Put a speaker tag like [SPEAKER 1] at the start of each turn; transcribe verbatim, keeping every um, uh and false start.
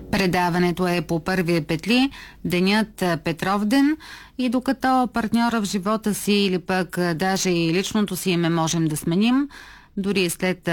[SPEAKER 1] Предаването е по първия петли, денят Петровден, и докато партньора в живота си или пък даже и личното си име можем да сменим, дори след